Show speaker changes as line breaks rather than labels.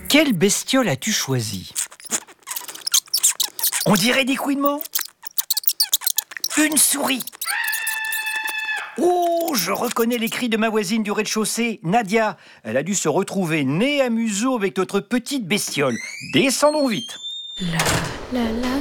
Quelle bestiole as-tu choisi? On dirait des couinements. Une souris. Oh, je reconnais les cris de ma voisine du rez-de-chaussée, Nadia. Elle a dû se retrouver nez à museau avec notre petite bestiole. Descendons vite.
La la la.